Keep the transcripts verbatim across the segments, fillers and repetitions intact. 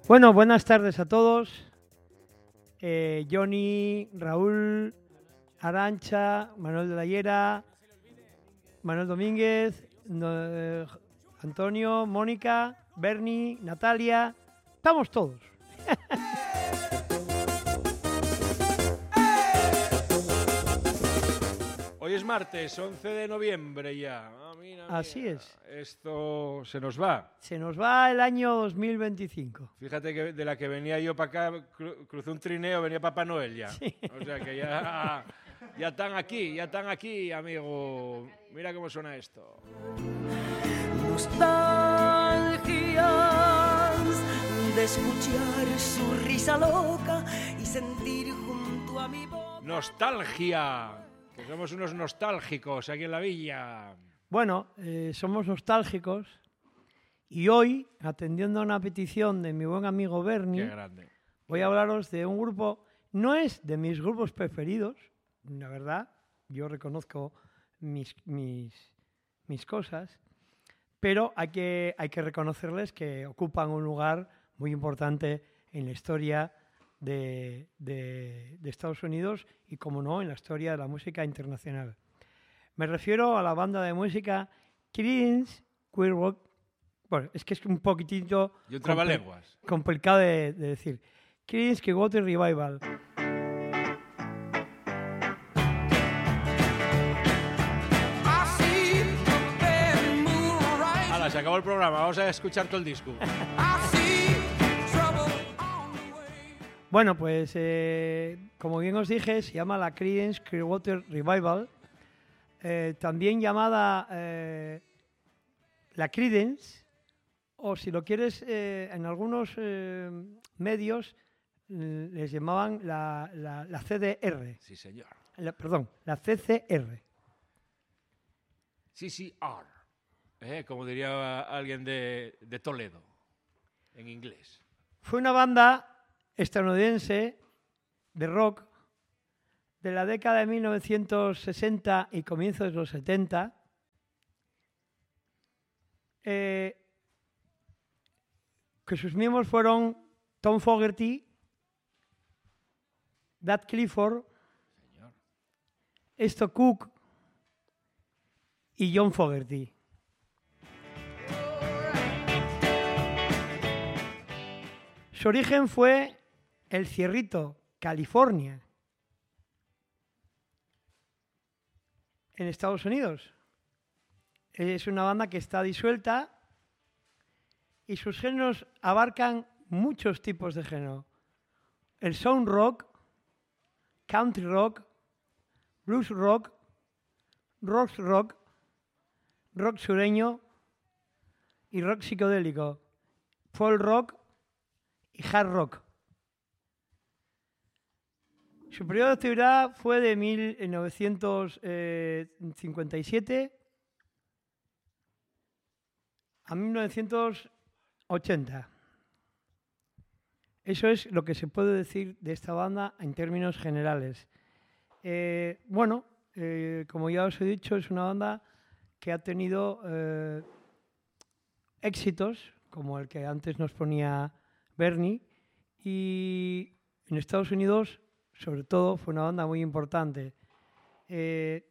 Bueno, buenas tardes a todos. Eh, Johnny, Raúl, Arantxa, Manuel de la Hiera, Manuel Domínguez, no, eh, Antonio, Mónica, Bernie, Natalia. Estamos todos. Hoy es martes, once de noviembre ya. Ah, mira, mira. Así es. Esto se nos va. Se nos va el año dos mil veinticinco. Fíjate que de la que venía yo para acá, cru crucé un trineo, venía Papá Noel ya. Sí. O sea que ya, ya están aquí, ya están aquí, amigo. Mira cómo suena esto. Nostalgias de escuchar su risa loca y sentir junto a mi boca. Nostalgia. Que somos unos nostálgicos aquí en la villa. Bueno, eh, somos nostálgicos y hoy, atendiendo a una petición de mi buen amigo Bernie, Qué grande. voy a hablaros de un grupo, no es de mis grupos preferidos, la verdad, yo reconozco mis, mis, mis cosas, pero hay que, hay que reconocerles que ocupan un lugar muy importante en la historia de, de, de Estados Unidos y, como no, en la historia de la música internacional. Me refiero a la banda de música Creedence Clearwater. Bueno, es que es un poquitito Y un trabalenguas. complicado de, de decir. Creedence Clearwater Revival. Hala, se acabó el programa, vamos a escuchar todo el disco. Bueno, pues eh, como bien os dije, se llama la Creedence Clearwater Revival, eh, también llamada eh, la Creedence, o si lo quieres, eh, en algunos eh, medios eh, les llamaban la, la, la C D R. Sí, señor. La, perdón, la C C R. C C R. Eh, como diría alguien de, de Toledo, en inglés. Fue una banda estadounidense de rock de la década de mil novecientos sesenta y comienzos de los setenta, eh, que sus miembros fueron Tom Fogerty, Dad Clifford, Señor. Esto Cook y John Fogerty. Su origen fue El Cierrito, California, en Estados Unidos. Es una banda que está disuelta y sus géneros abarcan muchos tipos de género. El sound rock, country rock, blues rock, rock rock, rock sureño y rock psicodélico, folk rock y hard rock. Su periodo de actividad fue de mil novecientos cincuenta y siete a mil novecientos ochenta. Eso es lo que se puede decir de esta banda en términos generales. Eh, bueno, eh, como ya os he dicho, es una banda que ha tenido eh, éxitos, como el que antes nos ponía Bernie, y en Estados Unidos, sobre todo, fue una banda muy importante. Eh,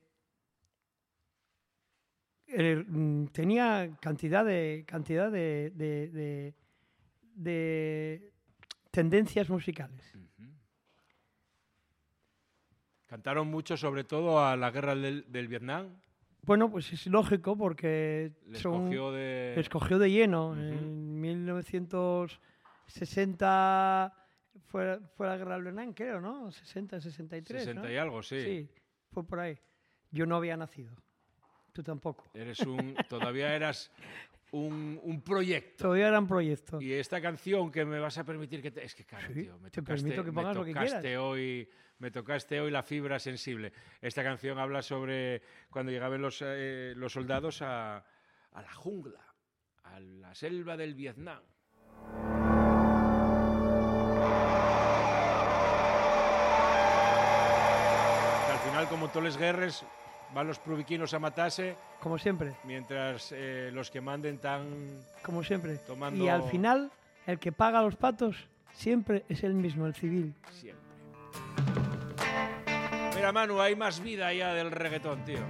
eh, tenía cantidad de, cantidad de, de, de, de tendencias musicales. Uh-huh. Cantaron mucho, sobre todo, a la guerra del, del Vietnam. Bueno, pues es lógico porque Les son, cogió de... les cogió de lleno. Uh-huh. En mil novecientos sesenta fue, fue la guerra del Vietnam, creo, ¿no? sesenta, sesenta y tres, sesenta ¿no? y algo, sí. Sí, fue por ahí. Yo no había nacido. Tú tampoco. Eres un... Todavía eras un, un proyecto. Todavía era un proyecto. Y esta canción que me vas a permitir que te... Es que, claro, Sí, tío, me te tocaste, permito que me pongas lo que tocaste quieras. hoy, me tocaste hoy la fibra sensible. Esta canción habla sobre cuando llegaban los, eh, los soldados a, a la jungla, a la selva del Vietnam. Al final, como todas las guerras, van los pruviquinos a matarse, Como siempre, mientras eh, los que manden están como siempre. tomando... Y al final, el que paga los patos siempre es el mismo, el civil. Siempre. Mira, Manu, hay más vida allá del reggaetón, tío.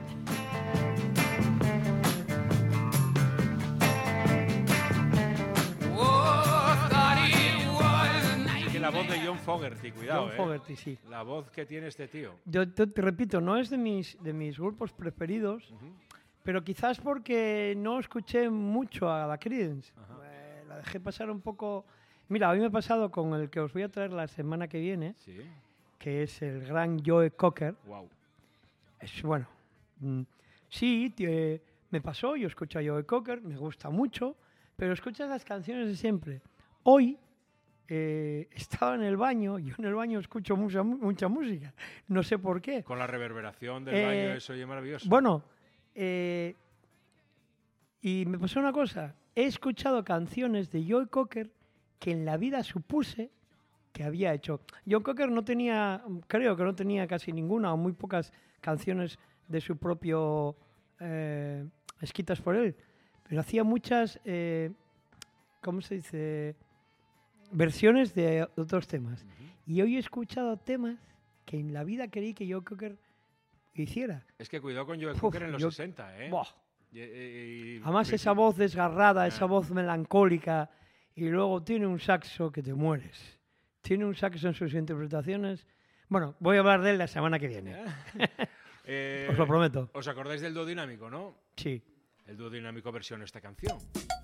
La voz de John Fogerty, cuidado, John eh. Fogerty, sí. La voz que tiene este tío. Yo te, te repito, no es de mis, de mis grupos preferidos, Uh-huh. pero quizás porque no escuché mucho a la Creedence. Eh, la dejé pasar un poco... Mira, hoy me he pasado con el que os voy a traer la semana que viene, Sí. que es el gran Joe Cocker. Wow. Es bueno. mm, sí, tie- me pasó, yo escucho a Joe Cocker, me gusta mucho, pero escuchas las canciones de siempre. Hoy eh, estaba en el baño, yo en el baño escucho mucha, mu- mucha música, no sé por qué. Con la reverberación del Eh, baño, eso oye maravilloso. Bueno, eh, y me pasó una cosa, he escuchado canciones de Joe Cocker que en la vida supuse que había hecho. Joe Cocker no tenía, creo que no tenía casi ninguna o muy pocas canciones de su propio, eh, escritas por él, pero hacía muchas, eh, ¿cómo se dice?, versiones de otros temas. Uh-huh. Y hoy he escuchado temas que en la vida creí que Joe Cocker hiciera. Es que cuidado con Joe Uf, Cocker en los yo- sesenta, ¿eh? Buah. Y- y- y- Además, y- esa voz desgarrada, esa Ah. voz melancólica, y luego tiene un saxo que te mueres. Tiene un saxo en sus interpretaciones. Bueno, voy a hablar de él la semana que viene, Eh, os lo prometo. ¿Os acordáis del dúo dinámico, no? Sí. El dúo dinámico versión esta canción.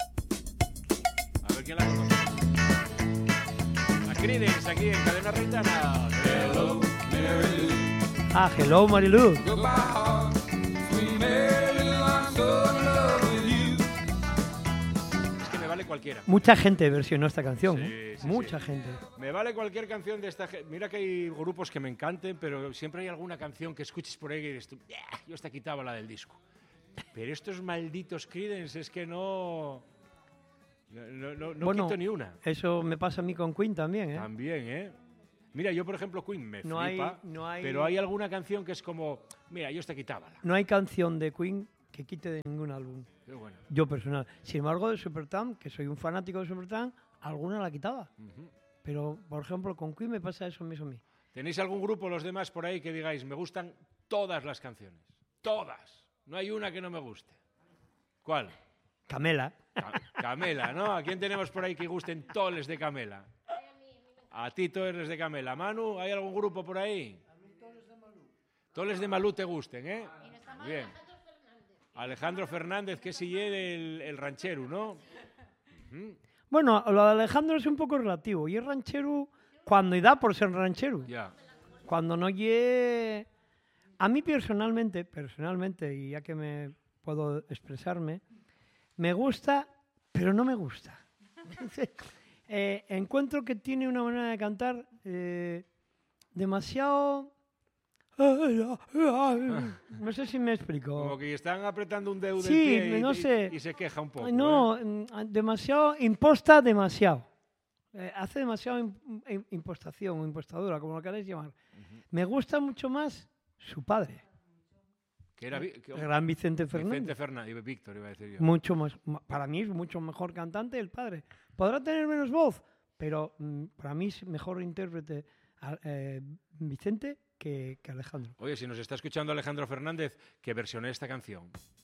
A ver quién la conoce. La Creedence aquí en Cadena Reitana. Hello, Mary Lou. Ah, Hello, Marilu. Goodbye, heart, sweet Mary Lou, I'm so in love with you. Es que me vale cualquiera. Mucha gente versionó esta canción. Sí, ¿eh? sí, Mucha sí. gente. Me vale cualquier canción de esta gente. Mira que hay grupos que me encanten, pero siempre hay alguna canción que escuches por ahí y dices tú, "Yeah, yo esta quitaba la del disco". Pero estos malditos Creedence es que no... No, no, no, no Bueno, quito ni una. Eso me pasa a mí con Queen también, ¿eh? También, ¿eh? Mira, yo por ejemplo Queen me No hay- flipa, no hay- pero hay alguna canción que es como, mira, yo esta quitábala. No hay canción de Queen que quite de ningún álbum. Qué bueno. Yo personal. Sin embargo, de Supertramp, que soy un fanático de Supertramp, alguna la quitaba. Ujú. Pero, por ejemplo, con Queen me pasa eso mismo a mí. ¿Tenéis algún grupo, los demás por ahí, que digáis, me gustan todas las canciones? Todas. No hay una que no me guste. ¿Cuál? Camela. Ca- Camela, ¿no? ¿A quién tenemos por ahí que gusten toles de Camela? A ti toles de Camela. Manu, ¿hay algún grupo por ahí? A mí toles de Malú. Toles de Malú te gusten, ¿eh? Bien. Alejandro Fernández, que sigue el, el ranchero, ¿no? Ujú. Bueno, lo de Alejandro es un poco relativo. Y es ranchero cuando y da por ser ranchero. Ya. Cuando no ye... A mí personalmente, personalmente, y ya que me puedo expresarme, me gusta, pero no me gusta. Eh, encuentro que tiene una manera de cantar eh, demasiado... No sé si me explico. Como que están apretando un dedo del Sí, pie y, no y- sé. y se queja un poco. Ay, no, ¿eh? mm, demasiado, imposta demasiado. Eh, hace demasiado im- im- impostación o impostadura, como lo queráis llamar. Me gusta mucho más su padre, Que era Vi- que- el gran Vicente Fernández. Vicente Fernández, Víctor iba a decir yo. Mucho más, ma- para mí es mucho mejor cantante el padre. Podrá tener menos voz, pero mm, para mí es mejor intérprete a- eh, Vicente que, que Alejandro. Oye, si nos está escuchando Alejandro Fernández, que versione esta canción.